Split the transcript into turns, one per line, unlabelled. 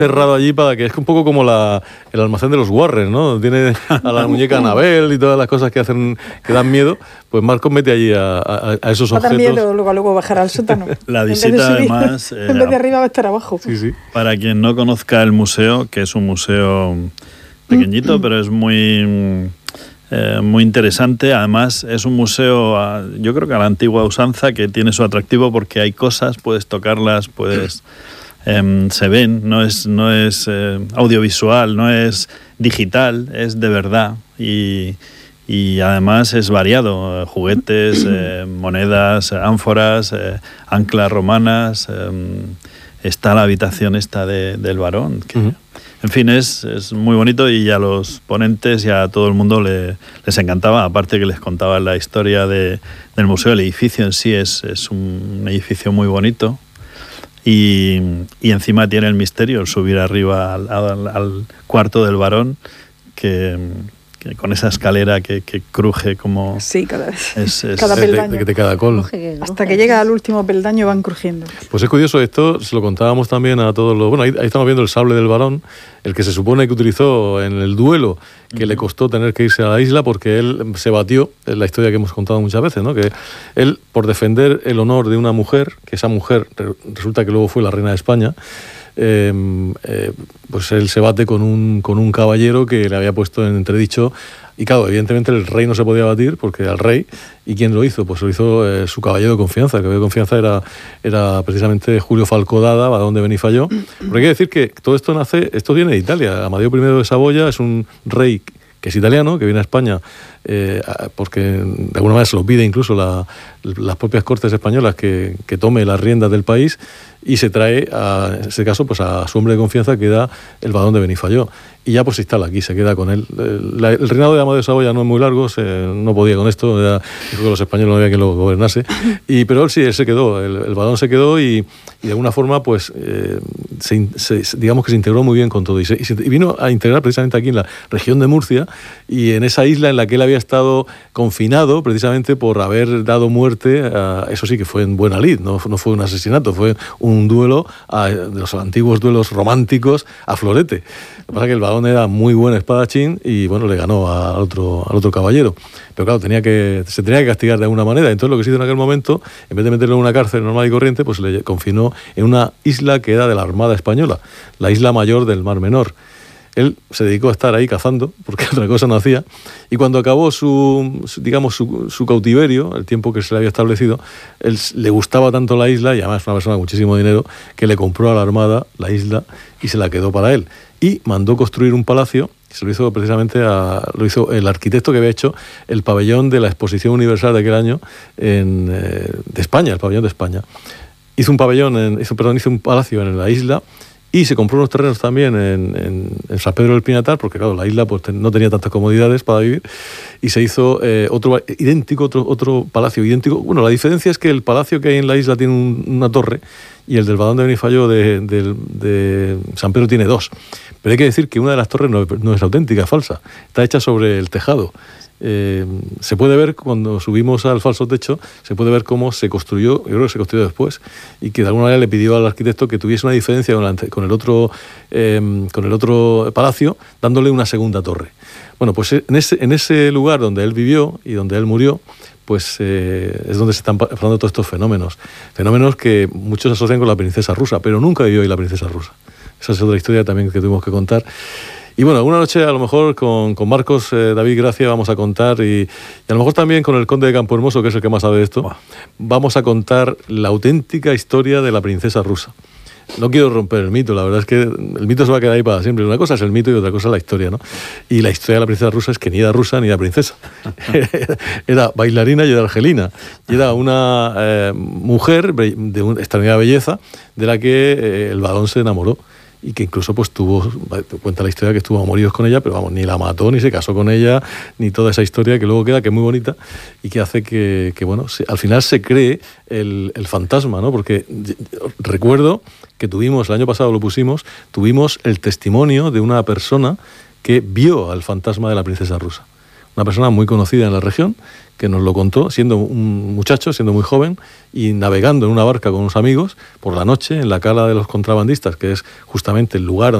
cerrado allí para que es un poco como el almacén de los Warren, ¿no? Tiene a la muñeca Annabelle y todas las cosas que dan miedo. Pues Marcos mete allí a esos objetos.
Va a dar miedo luego bajar al sótano.
La visita, además...
en vez de arriba va a estar abajo.
Sí.
Para quien no conozca el museo, que es un museo pequeñito, pero es muy interesante. Además, es un museo, yo creo que a la antigua usanza, que tiene su atractivo porque hay cosas, puedes tocarlas, se ven, no es audiovisual, no es digital, es de verdad y además es variado, juguetes, monedas, ánforas, anclas romanas, está la habitación esta del varón, que, en fin, es muy bonito y a los ponentes y a todo el mundo les encantaba, aparte que les contaba la historia del museo. El edificio en sí es un edificio muy bonito. Y encima tiene el misterio, el subir arriba al cuarto del varón, que con esa escalera que cruje como...
Sí, cada
peldaño. De cada col.
Hasta que llega al último peldaño van crujiendo.
Pues es curioso esto, se lo contábamos también a todos los... Bueno, ahí estamos viendo el sable del varón, el que se supone que utilizó en el duelo, que le costó tener que irse a la isla porque él se batió, es la historia que hemos contado muchas veces, ¿no? Que él, por defender el honor de una mujer, que esa mujer resulta que luego fue la reina de España, pues él se bate con un caballero que le había puesto en entredicho. Y claro, evidentemente el rey no se podía batir porque era el rey. ¿Y quién lo hizo? Pues lo hizo su caballero de confianza. El caballero de confianza era precisamente Julio Falcodada, varón de Benifayó. Pero hay que decir que todo esto viene de Italia. Amadeo I de Saboya es un rey que es italiano, que viene a España porque de alguna manera se lo pide incluso las propias Cortes españolas que tome las riendas del país, y se trae, en este caso, pues a su hombre de confianza, que era el barón de Benifayó. Y ya pues se instala aquí, se queda con él. El reinado de Amadeo de Saboya no es muy largo, no podía con esto, dijo que los españoles no había quien lo gobernase. Pero él se quedó, el barón se quedó y de alguna forma pues digamos que se integró muy bien con todo. Y vino a integrar precisamente aquí en la región de Murcia, y en esa isla en la que él había estado confinado precisamente por haber dado muerte a, eso sí que fue en buena lid, no fue un asesinato, fue un duelo de los antiguos duelos románticos a florete. Lo que pasa es que el varón era muy buen espadachín y bueno, le ganó al otro caballero. Pero claro, se tenía que castigar de alguna manera. Entonces lo que se hizo en aquel momento, en vez de meterlo en una cárcel normal y corriente, pues le confinó en una isla que era de la Armada Española, la isla mayor del Mar Menor. Él se dedicó a estar ahí cazando, porque otra cosa no hacía, y cuando acabó su cautiverio, el tiempo que se le había establecido, él le gustaba tanto la isla, y además una persona con muchísimo dinero, que le compró a la Armada la isla y se la quedó para él. Y mandó construir un palacio, que se lo hizo precisamente lo hizo el arquitecto que había hecho el pabellón de la Exposición Universal de aquel año de España, el pabellón de España. Hizo un palacio en la isla. Y se compró unos terrenos también en San Pedro del Pinatar, porque claro, la isla pues, no tenía tantas comodidades para vivir, y se hizo otro palacio idéntico. Bueno, la diferencia es que el palacio que hay en la isla tiene una torre, y el del barón de Benifayó de San Pedro tiene dos. Pero hay que decir que una de las torres no es auténtica, es falsa. Está hecha sobre el tejado. Se puede ver cuando subimos al falso techo, se puede ver cómo se construyó, yo creo que se construyó después, y que de alguna manera le pidió al arquitecto que tuviese una diferencia con el otro palacio, dándole una segunda torre. Bueno, pues en ese lugar donde él vivió y donde él murió, pues es donde se están pasando todos estos fenómenos que muchos asocian con la princesa rusa, pero nunca vivió ahí la princesa rusa. Esa es otra historia también que tuvimos que contar. Y bueno, alguna noche a lo mejor con Marcos, David Gracia vamos a contar, y a lo mejor también con el conde de Campohermoso, que es el que más sabe de esto, vamos a contar la auténtica historia de la princesa rusa. No quiero romper el mito, la verdad es que el mito se va a quedar ahí para siempre. Una cosa es el mito y otra cosa es la historia, ¿no? Y la historia de la princesa rusa es que ni era rusa ni era princesa. Era bailarina y era argelina. Y era una mujer de una extraordinaria belleza de la que el varón se enamoró. Y que incluso pues cuenta la historia que estuvo a moríos con ella, pero vamos, ni la mató, ni se casó con ella, ni toda esa historia que luego queda, que es muy bonita, y que hace que bueno, al final se cree el fantasma, ¿no? Porque recuerdo que el año pasado tuvimos el testimonio de una persona que vio al fantasma de la princesa rusa. una persona muy conocida en la región, que nos lo contó siendo un muchacho, siendo muy joven, y navegando en una barca con unos amigos por la noche en la cala de los contrabandistas, que es justamente el lugar